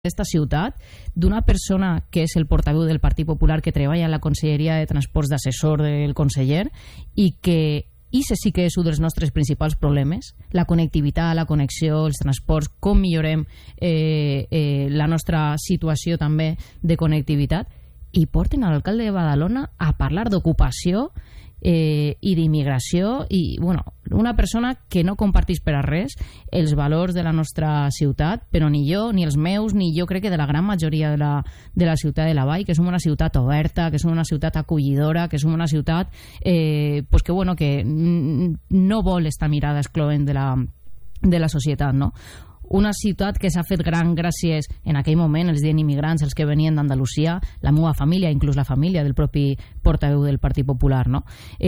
d'esta ciutat, d'una persona que és el portaveu del Partit Popular, que treballa en la Conselleria de Transports d'assessor del conseller, i que sí que és un dels nostres principals problemes, la connectivitat, la connexió, els transports, com millorem la nostra situació també de connectivitat, i porten a l'alcalde de Badalona a parlar d'ocupació i d'immigració, i una persona que no compartís per a res els valors de la nostra ciutat, però ni jo, ni els meus, ni jo crec que de la gran majoria de la ciutat de la Vall, que som una ciutat oberta, que som una ciutat acollidora, que som una ciutat que no vol esta mirada excloent de la societat, no? Una ciutat que s'ha fet gran gràcies, en aquell moment, els dient immigrants, els que venien d'Andalusia, la meva família, inclús la família del propi portaveu del Partit Popular, no?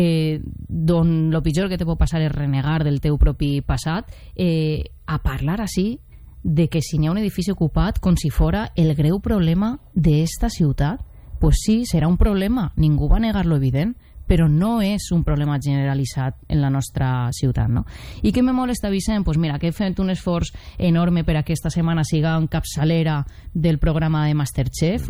D'on el pitjor que te pot passar és renegar del teu propi passat, a parlar així de que si n'hi ha un edifici ocupat com si fora el greu problema d'esta ciutat. Pues sí, serà un problema, ningú va negar-lo evident, però no és un problema generalitzat en la nostra ciutat, no? I què me molesta, Vicent? Pues mira, que he fet un esforç enorme per a aquesta setmana siga en capçalera del programa de Masterchef,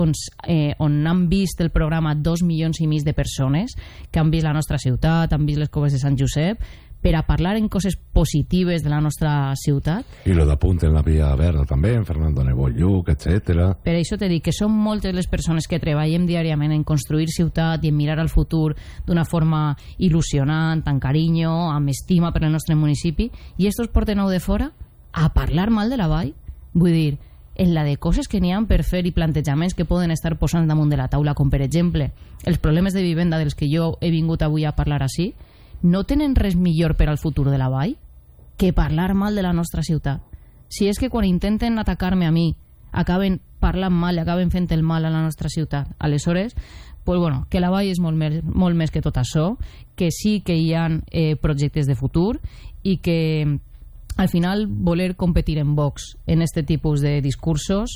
on han vist el programa 2,5 milions de persones que han vist la nostra ciutat, han vist les coves de Sant Josep, per a parlar en coses positives de la nostra ciutat. I lo d'apunt en la Via Verda també, en Fernando Nebo Lluc, etc. Per això t'he dit que són moltes les persones que treballem diàriament en construir ciutat i en mirar al futur d'una forma il·lusionant, amb carinyo, amb estima per al nostre municipi, i estos porten de fora a parlar mal de la Vall. Vull dir, en la de coses que n'hi ha per fer i plantejaments que poden estar posant damunt de la taula, com per exemple els problemes de vivenda dels que jo he vingut avui a parlar així, no tenen res millor per al futur de la Vall que parlar mal de la nostra ciutat. Si és que quan intenten atacar-me a mi acaben parlant mal i acaben fent el mal a la nostra ciutat, aleshores, que la Vall és molt més que tot això, que sí que hi ha projectes de futur i que al final voler competir en Vox en este tipus de discursos,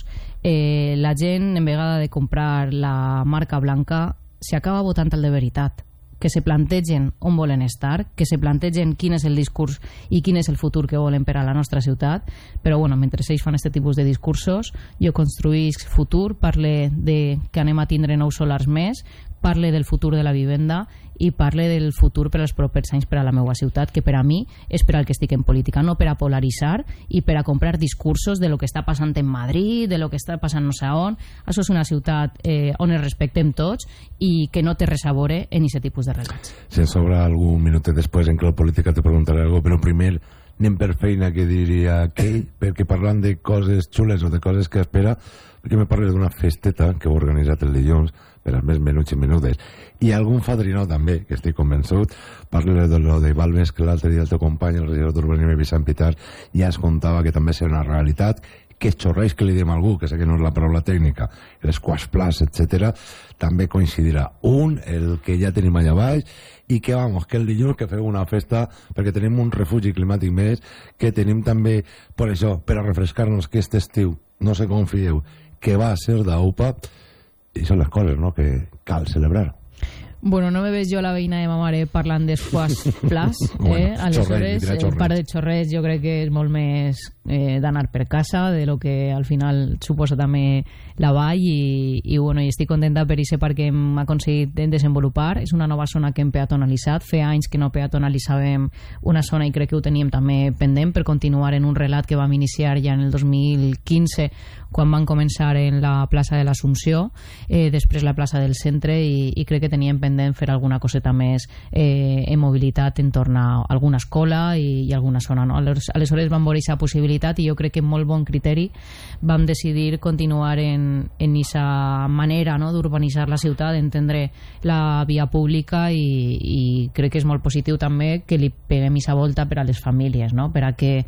la gent en vegada de comprar la marca blanca s'acaba votant el de veritat, que se plantegen on volen estar, que se plantegen quin és el discurs i quin és el futur que volen per a la nostra ciutat. Però mentre ells fan aquest tipus de discursos, jo construïsc futur, parle de que anem a tindre 9 solars més, parle del futur de la vivenda i parle del futur per als propers anys per a la meva ciutat, que per a mi és per al que estic en política, no per a polaritzar i per a comprar discursos de lo que està passant en Madrid, de lo que està passant no sé on. Això és una ciutat on es respectem tots i que no té res a veure en aquest tipus de relats. Si ens sobra algun minutet després en Clau Política te preguntaré alguna cosa, però primer anem per feina, que diria aquell, perquè parlant de coses xules o de coses que espera, perquè me parles d'una festeta que heu organitzat el dilluns per als més menuts i menudes, i algun fadrinó també, que estic convençut. Parle de lo de Balmes, que l'altre dia el teu company, el regidor d'Urbanisme Vicent Pitar, ja es contava que també serà una realitat, que xorreis que li diem a algú, que sé que no és la paraula tècnica, les quasplats, etc., també coincidirà. El que ja tenim allà baix, i que, que el dilluns que feu una festa, perquè tenim un refugi climàtic més, que tenim també, per això, per a refrescar-nos que este estiu, no se confieu, que va a ser d'AUPA, i són les coses, no?, que cal celebrar. No me veig jo la veïna de ma mare parlant d'esquàs plats, aleshores el par de xorrets jo crec que és molt més d'anar per casa de lo que al final suposa també la Vall, i estic contenta per aquest parc que hem aconseguit desenvolupar. És una nova zona que hem peatonalitzat, feia anys que no peatonalitzàvem una zona i crec que ho teníem també pendent per continuar en un relat que vam iniciar ja en el 2015 quan van començar en la plaça de l'Assumpció, després la plaça del centre, i crec que teníem pendent fer alguna coseta més en mobilitat entorn a alguna escola i alguna zona, no? Aleshores vam veure aquesta possibilitat i jo crec que amb molt bon criteri vam decidir continuar en aquesta manera, no?, d'urbanitzar la ciutat, d'entendre la via pública, i crec que és molt positiu també que li peguem aquesta volta per a les famílies, no?, per a que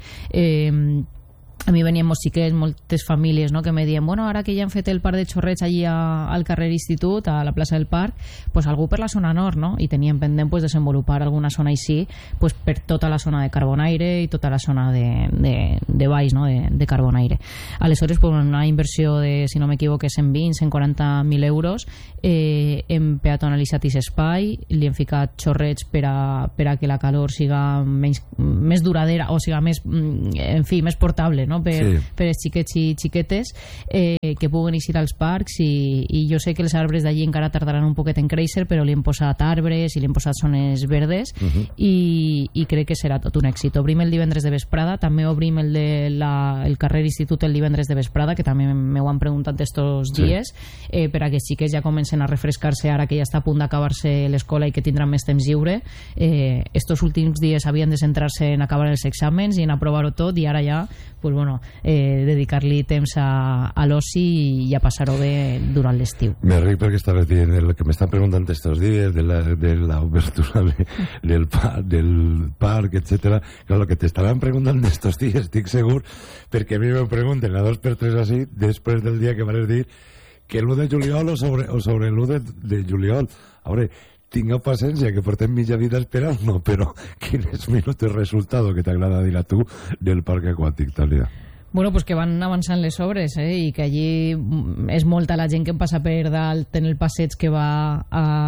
a mi venien molts xiquets, moltes famílies, no?, que me diuen, ara que ja han fet el parc de xorrets allí al carrer Institut, a la plaça del Parc, pues algú per la zona nord, no?, i tenien pendent desenvolupar alguna zona així per tota la zona de Carbonaire i tota la zona de baix, no?, de Carbonaire. Aleshores, una inversió de, si no m'equivoco, 140.000 euros, hem peatonalitzat aquest espai, li hem ficat xorrets per a que la calor siga més duradera, o sigui, més portable, no?, no? per els xiquets i xiquetes que puguen eixir als parcs i jo sé que els arbres d'allí encara tardaran un poquet en créixer, però li hem posat arbres i li hem posat zones verdes i crec que serà tot un èxit. Obrim el divendres de vesprada, també obrim el carrer Institut el divendres de vesprada, que també m'ho han preguntat estos dies, per a que els xiquets ja comencen a refrescar-se ara que ja està a punt d'acabar-se l'escola i que tindran més temps lliure. Estos últims dies havien de centrar-se en acabar els exàmens i en aprovar-ho tot, i ara ja pues bueno, dedicar-li temps a l'oci i a passar-ho bé durant l'estiu. Me ric perquè estaves dient el que m'estan preguntant estos dies de la obertura del parc, etcètera. Claro, lo que te estaran preguntant estos dies, estic segur, perquè a mi me pregunten a 2 per 3 així, després del dia que vas dir que l'1 de juliol o sobre l'1 de juliol. A veure, tingueu paciència, que portem mitja vida esperant-lo, però quin és el resultat que t'agrada dir a tu del parc aquàtic, Tàlia? Bueno, pues que van avançant les obres, i que allí és molta la gent que passa per dalt en el passeig que va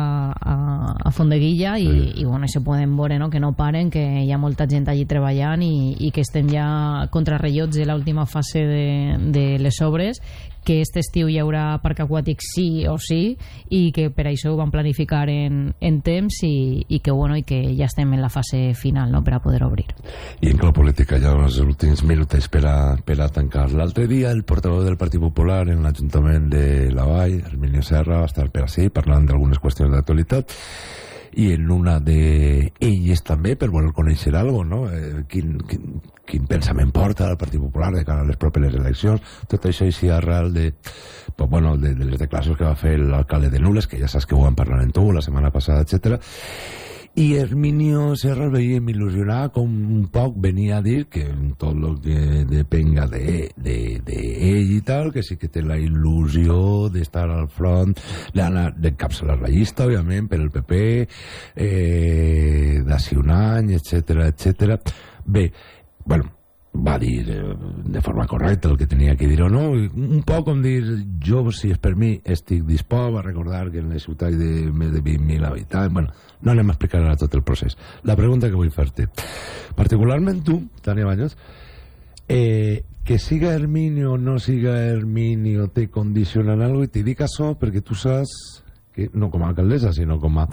a Fondeguilla i bueno, se poden veure, no? Que no paren, que hi ha molta gent allí treballant i que estem ja contrarrellotge de l'última fase de les obres, que aquest estiu hi haurà parc aquàtic sí o sí, i que per això ho van planificar en temps i que bueno, i que ja estem en la fase final, no?, per a poder obrir. I en la política ja els últims minuts per a tancar. L'altre dia el portaveu del Partit Popular en l'Ajuntament de la Vall, Herminio Serra, va estar per així parlant d'algunes qüestions d'actualitat, i en una d'elles també, per voler conèixer alguna cosa, no? Quin pensament porta el Partit Popular de cara a les properes eleccions, tot això així arrel de les declaracions que va fer l'alcalde de Nules, que ja saps que ho vam parlar en tu la setmana passada, etcètera. I Herminio Serra el veiem il·lusionar, com un poc venia a dir que tot el que depenga d'ell i tal, que sí que té la il·lusió d'estar al front, d'encapçalar la llista, òbviament, per el PP, d'ací un any, etcètera. Bé, bueno, va dir de forma correcta el que tenia que dir o no, un poc com dir, jo, si és per mi, estic dispost a recordar que en les ciutats de més de 20.000 habitants, bueno, no anem a explicar ara tot el procés. La pregunta que vull fer-te, particularment tu, Tània Baños, que siga Herminio o no siga Herminio te condiciona en algo, i te dic això perquè tu saps que, no com a alcaldessa, sinó com a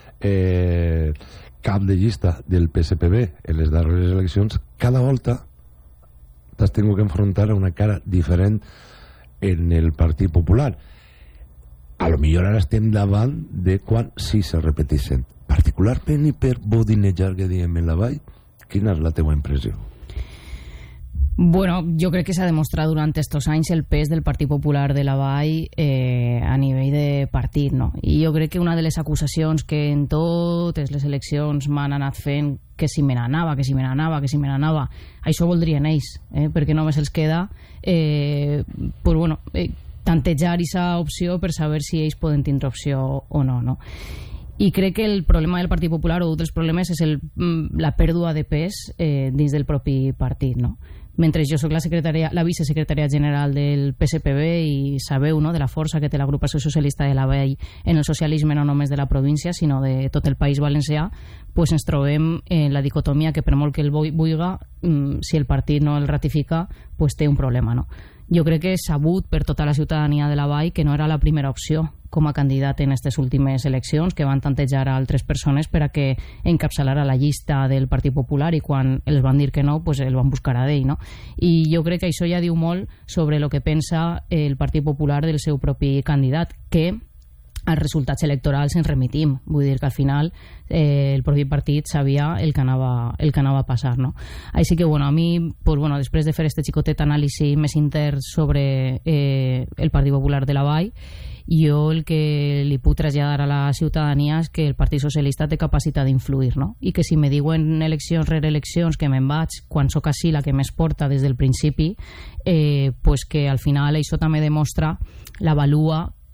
cap de llista del PSPB en les darreres eleccions, cada volta t'has tingut que enfrontar a una cara diferent en el Partit Popular. A lo millor ara estem davant de quan sí se repeteixen. Particularment i per bodinejar que diem en la Vall, quina és la teua impressió? Bueno, jo crec que s'ha demostrat durant estos anys el pes del Partit Popular de la Vall a nivell de partit, no? I jo crec que una de les acusacions que en totes les eleccions m'han anat fent, que si me n'anava, això voldrien ells, perquè només els queda tantejar aquesta opció per saber si ells poden tindre opció o no, no? I crec que el problema del Partit Popular, o un dels problemes, és la pèrdua de pes dins del propi partit, no? Mentre jo soc la vicesecretària general del PSPB i sabeu, no?, de la força que té l'agrupació socialista de la Vall en el socialisme, no només de la província sinó de tot el País Valencià, pues ens trobem en la dicotomia que per molt que el vulga, si el partit no el ratifica, pues té un problema, no? Jo crec que és sabut per tota la ciutadania de la Vall que no era la primera opció com a candidat en aquestes últimes eleccions, que van tantejar a altres persones per a que encapçalara la llista del Partit Popular, i quan els van dir que no, pues el van buscar a d'ell, no? I jo crec que això ja diu molt sobre el que pensa el Partit Popular del seu propi candidat, que als resultats electorals ens remitim. Vull dir que al final el propi partit sabia el que anava a passar, no? Així que, bueno, a mi, pues, bueno, després de fer este xicotet anàlisi més intern sobre el Partit Popular de la Vall, jo el que li puc traslladar a la ciutadania és que el Partit Socialista té capacitat d'influir, no? I que si me diuen eleccions rere eleccions que me'n vaig quan sóc així la que més porta des del principi, pues que al final això també demostra la valua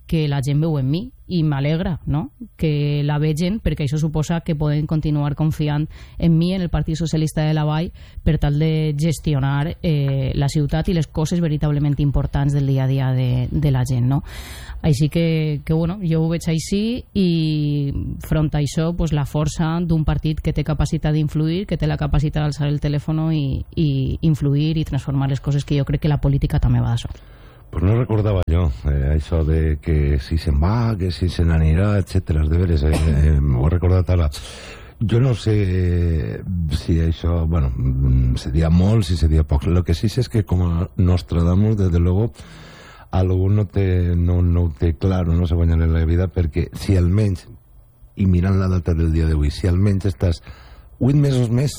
que la gent veu en mi i m'alegra, no?, que la vegen, perquè això suposa que poden continuar confiant en mi, en el Partit Socialista de la Vall, per tal de gestionar la ciutat i les coses veritablement importants del dia a dia de la gent, no? Així que bueno, jo ho veig així, i front a això, pues, la força d'un partit que té capacitat d'influir, que té la capacitat d'alçar el telèfon i influir i transformar les coses, que jo crec que la política també va d'això. Pues no recordava jo això de que si se'n va, que si se n'anirà, etcètera. De veres, m'ho he recordat ara. Jo no sé si això, bueno, seria molt, si seria poc. Lo que sí sé és que com a Nostradamus, desde luego, algú no ho té clar, no se guanyarà en la vida, perquè si almenys, i mirant la data del dia d'avui, si almenys estàs 8 mesos més,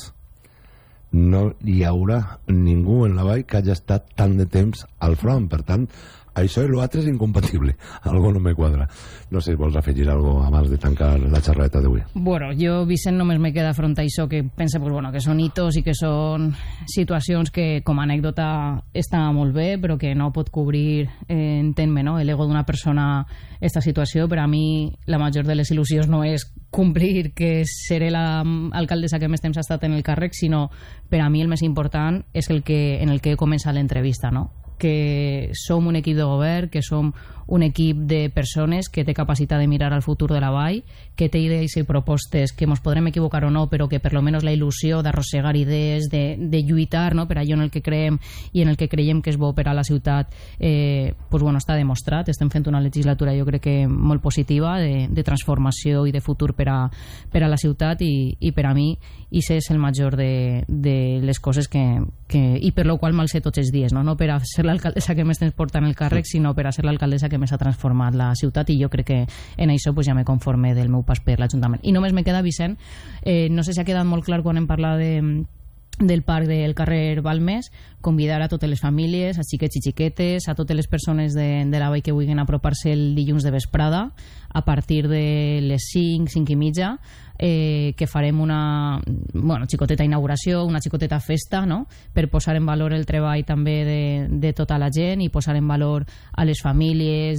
no hi haurà ningú en la vall que hagi estat tant de temps al front. Per tant, això i l'altre és incompatible. Algo no me quadra. No sé si vols afegir alguna cosa abans de tancar la xerreta d'avui. Bueno, jo, Vicent, només me queda afrontar això, que pense pues, bueno, que són hitos i que són situacions que com a anècdota està molt bé, però que no pot cobrir, entén-me, no?, l'ego d'una persona esta situació. Per a mi la major de les il·lusions no és complir que seré l'alcaldessa que més temps ha estat en el càrrec, sinó per a mi el més important és en el que he començat l'entrevista, no?, que som un equip de govern, que som un equip de persones que té capacitat de mirar al futur de la vall, que té idees i propostes que ens podrem equivocar o no, però que per lo menos la il·lusió d'arrossegar idees, de lluitar, no?, per allò en el que creem i en el que creiem que és bo per a la ciutat, pues bueno, està demostrat. Estem fent una legislatura, jo crec que molt positiva, de transformació i de futur per a la ciutat, i per a mi això és el major de les coses i per lo qual me'l sé tots els dies, no per a ser l'alcaldessa que més temps porta en el càrrec, sinó per a ser l'alcaldessa que més ha transformat la ciutat, i jo crec que en això pues, ja me conforme del meu pas per l'Ajuntament. I només me queda, Vicent, no sé si ha quedat molt clar quan hem parlat del parc del carrer Balmes, convidar a totes les famílies, a xiquets i xiquetes, a totes les persones de la vall que vulguin apropar-se el dilluns de vesprada a partir de les 5, 5 i mitja, que farem una xicoteta inauguració, una xicoteta festa, no?, per posar en valor el treball també de tota la gent i posar en valor a les famílies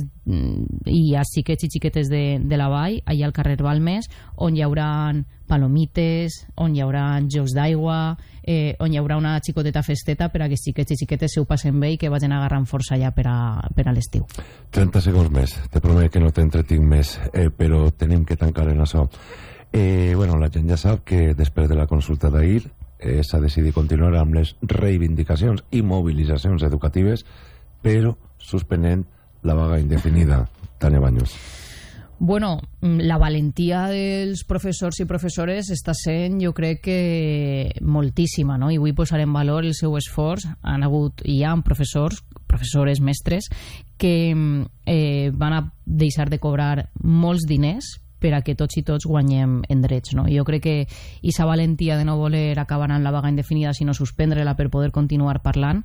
i als xiquets i xiquetes de la vall, allà al carrer Balmes, on hi haurà palomites, on hi haurà jocs d'aigua, on hi haurà una xicoteta festeta per a que xiquets i xiquetes se ho passen bé i que vagin agarrant força ja per a l'estiu. 30 segons més, te promet que no t'entretinc més, però tenim que tancar en això. Bueno, la gent ja sap que després de la consulta d'ahir s'ha decidit continuar amb les reivindicacions i mobilitzacions educatives, però suspenent la vaga indefinida. Tania Baños. Bueno, la valentia dels professors i professores està sent, jo crec que moltíssima, no? I vull posar en valor el seu esforç. Han hagut i hi ha professors, professores, mestres, que van a deixar de cobrar molts diners per a que tots i tots guanyem en drets, no? I jo crec que aquesta valentia de no voler acabar amb la vaga indefinida, sinó suspendre-la per poder continuar parlant,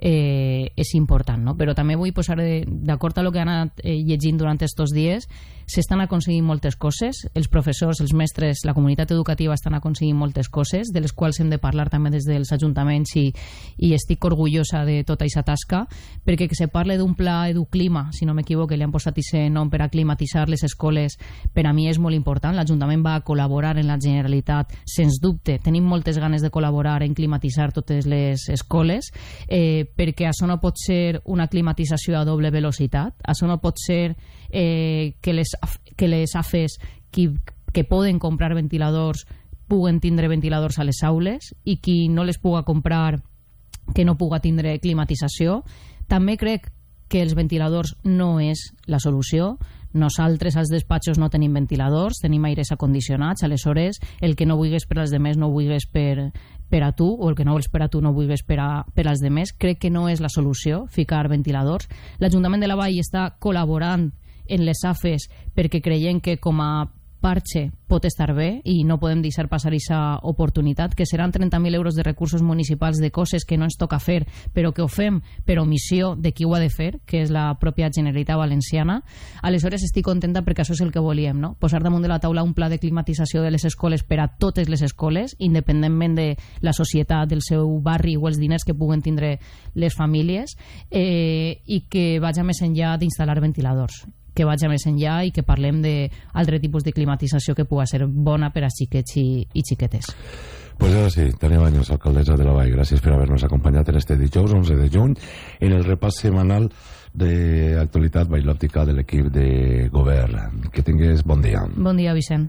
és important, no? Però també vull posar d'acord a lo que han anat llegint durant aquests dies. S'estan aconseguint moltes coses, els professors, els mestres, la comunitat educativa estan aconseguint moltes coses, de les quals hem de parlar també des dels ajuntaments, i estic orgullosa de tota aquesta tasca, perquè que se parle d'un pla Educlima, si no m'equivoco, li han posat aquest nom per a climatitzar les escoles, per a mi és molt important. L'Ajuntament va col·laborar en la Generalitat, sens dubte. Tenim moltes ganes de col·laborar en climatitzar totes les escoles, perquè això no pot ser una climatització a doble velocitat, això no pot ser que les AFES que poden comprar ventiladors puguen tindre ventiladors a les aules, i qui no les puga comprar que no puga tindre climatització. També crec que els ventiladors no és la solució. Nosaltres als despatxos no tenim ventiladors, tenim aires acondicionats, aleshores el que no vulguis per als demés no vulguis per a tu, o el que no vols per a tu no vulguis per als demés. Crec que no és la solució ficar ventiladors. L'Ajuntament de la Vall està col·laborant en les AFES perquè creiem que com a parche pot estar bé i no podem deixar passar aquesta oportunitat, que seran 30.000 euros de recursos municipals de coses que no ens toca fer, però que ho fem per omissió de qui ho ha de fer, que és la pròpia Generalitat Valenciana. Aleshores estic contenta perquè això és el que volíem, no? Posar damunt de la taula un pla de climatització de les escoles per a totes les escoles, independentment de la societat, del seu barri o els diners que puguen tindre les famílies, i que vaja més enllà d'instal·lar ventiladors, que vaig més enllà i que parlem d'altre tipus de climatització que pugui ser bona per a xiquets i xiquetes. Pues ahora sí, Tania Baños, alcaldesa de la Vall, gràcies per haver-nos acompanyat en este dijous 11 de juny en el repàs setmanal d'actualitat bailòptica de l'equip de govern. Que tingues bon dia. Bon dia, Vicent.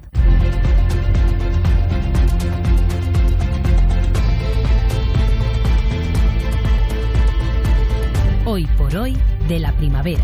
Hoy por hoy de la primavera.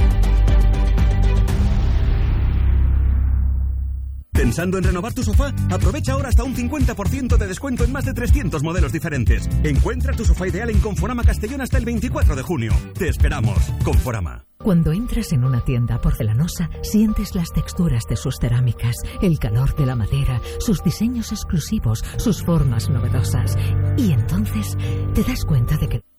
¿Pensando en renovar tu sofá? Aprovecha ahora hasta un 50% de descuento en más de 300 modelos diferentes. Encuentra tu sofá ideal en Conforama Castellón hasta el 24 de junio. Te esperamos. Conforama. Cuando entras en una tienda porcelanosa, sientes las texturas de sus cerámicas, el calor de la madera, sus diseños exclusivos, sus formas novedosas. Y entonces te das cuenta de que